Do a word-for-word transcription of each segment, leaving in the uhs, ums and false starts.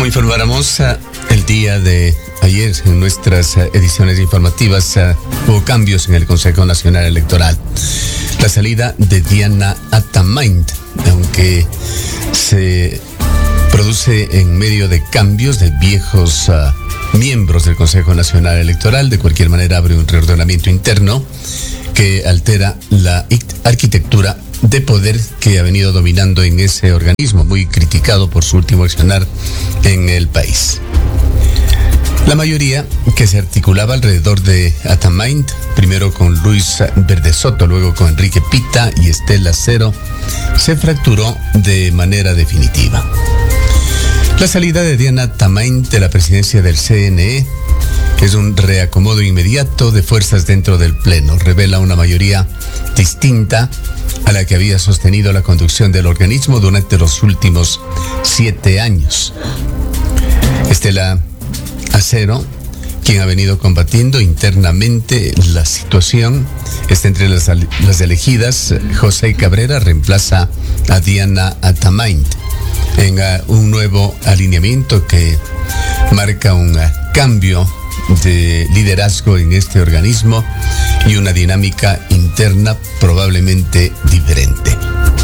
Como informáramos uh, el día de ayer en nuestras uh, ediciones informativas, uh, hubo cambios en el Consejo Nacional Electoral. La salida de Diana Atamaint, aunque se produce en medio de cambios de viejos uh, miembros del Consejo Nacional Electoral, de cualquier manera abre un reordenamiento interno que altera la arquitectura de poder que ha venido dominando en ese organismo, muy criticado por su último accionar en el país. La mayoría, que se articulaba alrededor de Atamaint, primero con Luis Verdesoto, luego con Enrique Pita y Estela Cero, se fracturó de manera definitiva. La salida de Diana Atamaint de la presidencia del C N E es un reacomodo inmediato de fuerzas dentro del Pleno. Revela una mayoría distinta a la que había sostenido la conducción del organismo durante los últimos siete años. Estela Acero, quien ha venido combatiendo internamente la situación, está entre las, las elegidas. José Cabrera reemplaza a Diana Atamaint en uh, un nuevo alineamiento que marca un uh, cambio de liderazgo en este organismo y una dinámica interna probablemente diferente.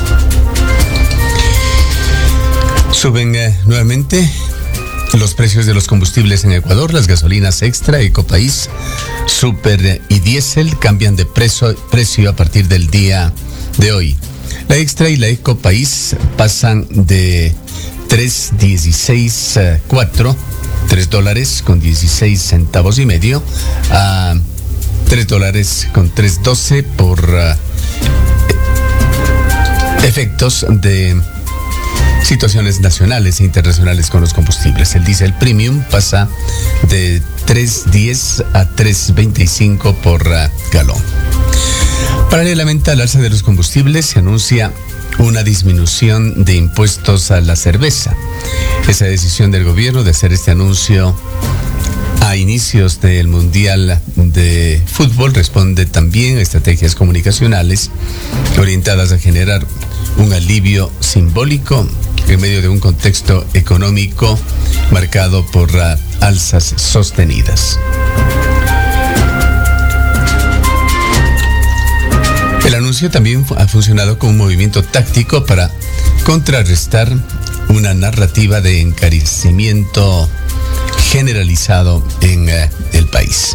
Suben uh, nuevamente los precios de los combustibles en Ecuador. Las gasolinas extra, Ecopaís, Super y Diésel cambian de precio, precio a partir del día de hoy. La extra y la Ecopaís pasan de tres dieciséis cuatro, tres dólares con dieciséis centavos y medio, a tres dólares con tres doce por uh, efectos de situaciones nacionales e internacionales con los combustibles. El diésel premium pasa de tres diez a tres veinticinco por uh, galón. Paralelamente al alza de los combustibles se anuncia una disminución de impuestos a la cerveza. Esa decisión del gobierno de hacer este anuncio a inicios del Mundial de Fútbol responde también a estrategias comunicacionales orientadas a generar un alivio simbólico en medio de un contexto económico marcado por uh, alzas sostenidas. El anuncio también ha funcionado como un movimiento táctico para contrarrestar una narrativa de encarecimiento generalizado en uh, el país.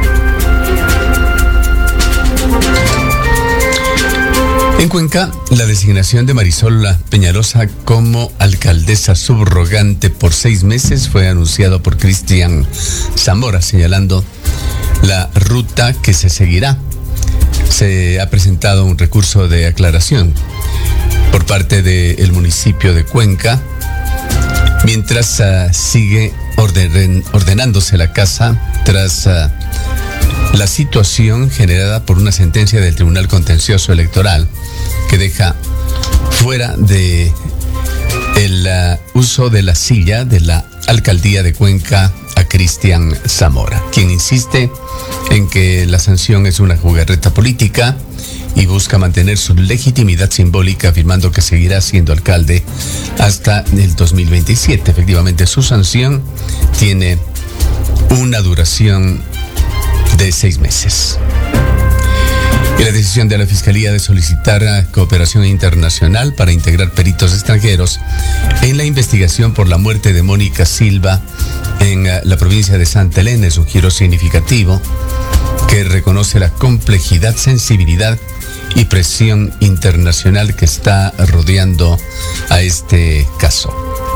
En Cuenca, la designación de Marisol Peñalosa como alcaldesa subrogante por seis meses fue anunciado por Cristian Zamora, señalando la ruta que se seguirá. Se ha presentado un recurso de aclaración por parte del municipio de Cuenca, mientras uh, sigue orden, ordenándose la casa tras uh, la situación generada por una sentencia del Tribunal Contencioso Electoral que deja fuera de el uh, uso de la silla de la alcaldía de Cuenca a Cristian Zamora, quien insiste en que la sanción es una jugarreta política y busca mantener su legitimidad simbólica, afirmando que seguirá siendo alcalde hasta el dos mil veintisiete. Efectivamente, su sanción tiene una duración de seis meses. Y la decisión de la Fiscalía de solicitar cooperación internacional para integrar peritos extranjeros en la investigación por la muerte de Mónica Silva en la provincia de Santa Elena es un giro significativo que reconoce la complejidad, sensibilidad y presión internacional que está rodeando a este caso.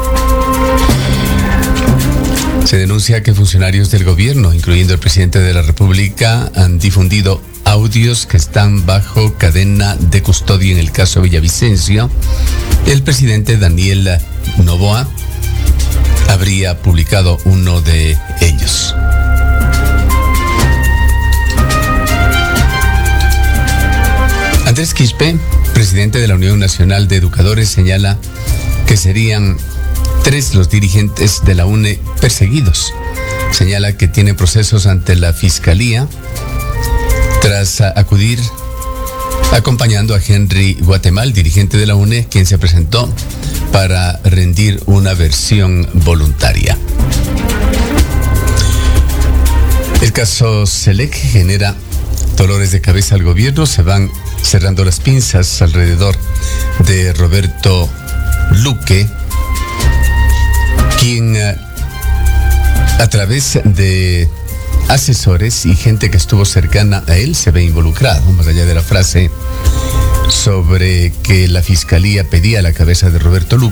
Se denuncia que funcionarios del gobierno, incluyendo el presidente de la República, han difundido audios que están bajo cadena de custodia en el caso Villavicencio. El presidente Daniel Noboa habría publicado uno de ellos. Andrés Quispe, presidente de la Unión Nacional de Educadores, señala que serían tres los dirigentes de la U N E perseguidos. Señala que tiene procesos ante la Fiscalía tras acudir acompañando a Henry Guatemal, dirigente de la U N E, quien se presentó para rendir una una versión voluntaria. El caso Selec genera dolores de cabeza al gobierno. Se van cerrando las pinzas alrededor de Roberto Luque, quien a través de asesores y gente que estuvo cercana a él se ve involucrado, más allá de la frase sobre que la fiscalía pedía la cabeza de Roberto Luque.